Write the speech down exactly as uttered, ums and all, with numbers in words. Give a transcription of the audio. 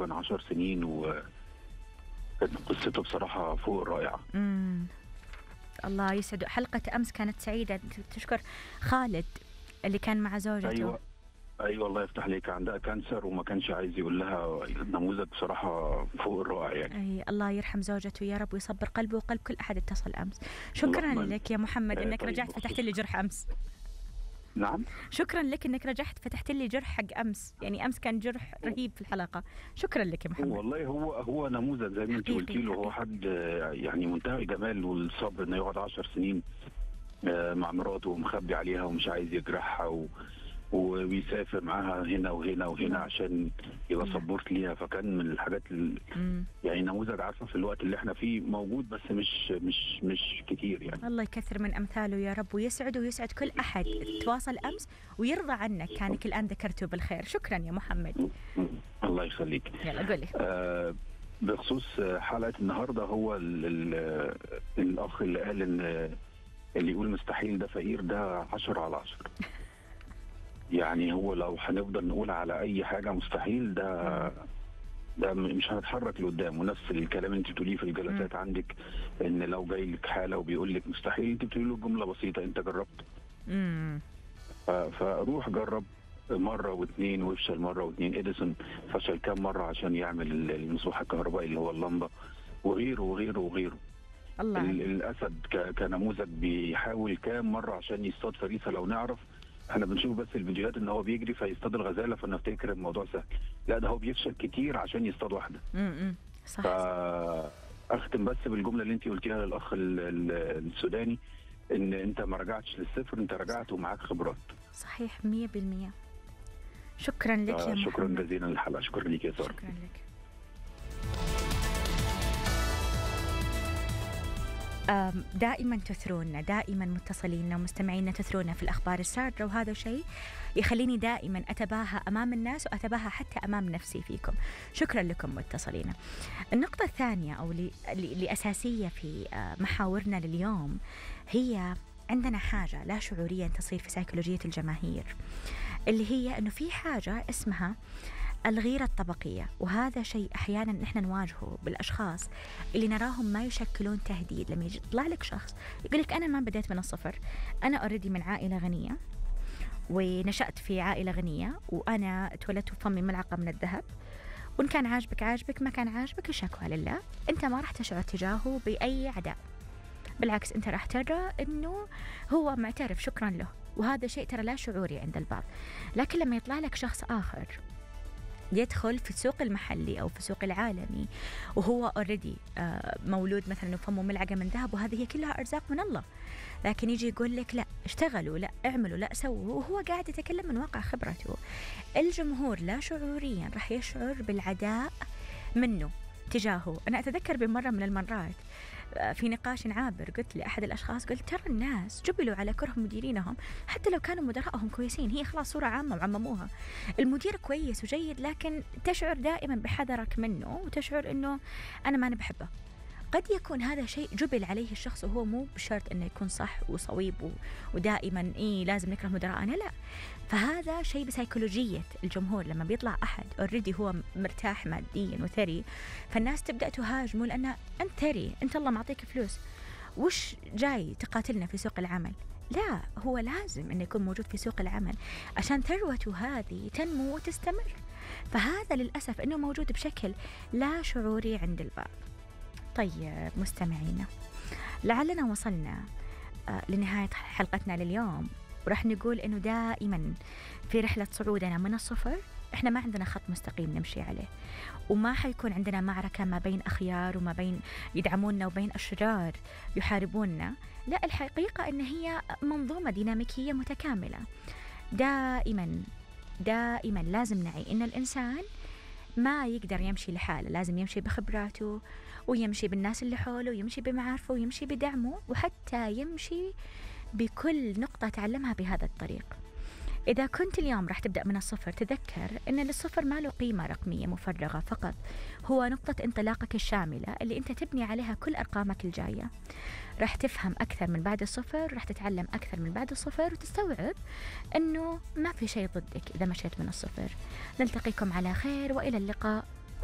تقريبا عشر سنين، وكانت قصته بصراحة فوق الرائعة. امم الله يسعده. حلقة أمس كانت سعيدة، تشكر خالد اللي كان مع زوجته. أيوة ايوه الله يفتح عليك، عندها كانسر وما كانش عايز يقول لها. نموذج بصراحه فوق الرائع يعني. اي الله يرحم زوجته يا رب ويصبر قلبه وقلب كل احد اتصل امس. شكرا لك يا محمد انك طيب رجعت فتحت لي جرح امس. نعم شكرا لك انك رجعت فتحت لي جرح حق امس، يعني امس كان جرح رهيب في الحلقه. شكرا لك يا محمد. والله هو هو نموذج زي ما انت قلتي له، هو حد يعني منتهى الجمال والصبر انه يقعد عشر سنين مع مراته ومخبي عليها ومش عايز يجرحها و... وبيسافر معاها هنا وهنا وهنا عشان يبقى سبورت ليها. فكان من الحاجات ال... يعني نموذج عارفه في الوقت اللي احنا فيه موجود، بس مش مش مش كتير يعني. الله يكثر من امثاله يا رب، ويسعد ويسعد كل احد تواصل امس ويرضى عنك كانك الان ذكرته بالخير. شكرا يا محمد. الله يخليك. يلا قولي. آه بخصوص حلقه النهارده، هو ال ال الاخ اللي قال ان اللي يقول مستحيل ده فقير، ده عشرة على عشرة. يعني هو لو هنفضل نقول على اي حاجه مستحيل، ده ده مش هنتحرك لقدام. ونفس الكلام انت بتقوليه في الجلسات عندك، ان لو جاي لك حاله وبيقول لك مستحيل، انت بتقولي له جمله بسيطه: انت جربت؟ امم فروح جرب مره واثنين وافشل مره واثنين. اديسون فشل كام مره عشان يعمل المصباح الكهربائي اللي هو اللمبه، وغيره وغيره وغيره. الله. الاسد كنموذج بيحاول كام مره عشان يصطاد فريسه. لو نعرف احنا بنشوف بس الفيديوهات ان هو بيجري فيصطاد الغزاله فنفتكر الموضوع سهل، لا ده هو بيفشل كتير عشان يصطاد واحده. امم صح. فاختم بس بالجمله اللي انت قلتيها للاخ السوداني، ان انت ما رجعتش للصفر، انت رجعت ومعاك خبرات. صحيح مية بالمية. شكرا لك يا محمد. شكرا جزيلا للحلقه. شكرا لك يا ساره. شكرا لك. دائما تثرونا، دائما متصلين ومستمعين تثرونا في الأخبار السارة، وهذا شيء يخليني دائما أتباهى أمام الناس وأتباهى حتى أمام نفسي فيكم. شكرا لكم متصلين. النقطة الثانية أو اللي أساسية في محاورنا لليوم هي عندنا حاجة لا شعوريا تصير في سيكولوجية الجماهير، اللي هي أنه في حاجة اسمها الغيرة الطبقية. وهذا شيء أحيانا نحن نواجهه بالأشخاص اللي نراهم ما يشكلون تهديد. لما يطلع لك شخص يقول لك أنا ما بديت من الصفر، أنا أوريدي من عائلة غنية ونشأت في عائلة غنية وأنا اتولدت بفمي ملعقة من الذهب، وإن كان عاجبك عاجبك، ما كان عاجبك الشكوى لله، أنت ما راح تشعر تجاهه بأي عداء، بالعكس أنت راح ترى أنه هو معترف شكرا له. وهذا شيء ترى لا شعوري عند البعض. لكن لما يطلع لك شخص آخر يدخل في السوق المحلي أو في السوق العالمي وهو أوريدي مولود مثلا وفمه ملعقة من ذهب وهذه هي كلها أرزاق من الله، لكن يجي يقول لك لا اشتغلوا، لا اعملوا، لا سووا، وهو قاعد يتكلم من واقع خبرته. الجمهور لا شعوريا راح يشعر بالعداء منه تجاهه. أنا أتذكر بمرة من المرات في نقاش عابر قلت لأحد الأشخاص، قلت ترى الناس جبلوا على كره مديرينهم حتى لو كانوا مدراءهم كويسين، هي خلاص صورة عامة وعمموها. المدير كويس وجيد لكن تشعر دائما بحذرك منه وتشعر أنه أنا ما بحبه. قد يكون هذا شيء جبل عليه الشخص وهو مو بشرط أنه يكون صح وصويب ودائما إيه لازم نكره مدراءنا، لا. فهذا شيء بسيكولوجية الجمهور. لما بيطلع أحد أوريدي هو مرتاح ماديا وثري، فالناس تبدأ تهاجمه لأنه أنت ثري، أنت الله معطيك فلوس، وش جاي تقاتلنا في سوق العمل؟ لا، هو لازم أنه يكون موجود في سوق العمل عشان ثروته هذه تنمو وتستمر. فهذا للأسف أنه موجود بشكل لا شعوري عند البعض. طيب مستمعينا، لعلنا وصلنا لنهاية حلقتنا لليوم، ورح نقول إنه دائما في رحلة صعودنا من الصفر إحنا ما عندنا خط مستقيم نمشي عليه، وما حيكون عندنا معركة ما بين أخيار وما بين يدعموننا وبين أشرار يحاربوننا. لا، الحقيقة إن هي منظومة ديناميكية متكاملة. دائما دائما لازم نعي إن الإنسان ما يقدر يمشي لحاله، لازم يمشي بخبراته ويمشي بالناس اللي حوله ويمشي بمعارفه ويمشي بدعمه وحتى يمشي بكل نقطة تعلمها بهذا الطريق. إذا كنت اليوم راح تبدأ من الصفر، تذكر أن الصفر ما له قيمة رقمية مفرغة فقط، هو نقطة انطلاقك الشاملة اللي أنت تبني عليها كل أرقامك الجاية. راح تفهم أكثر من بعد الصفر، راح تتعلم أكثر من بعد الصفر، وتستوعب أنه ما في شيء ضدك إذا مشيت من الصفر. نلتقيكم على خير وإلى اللقاء.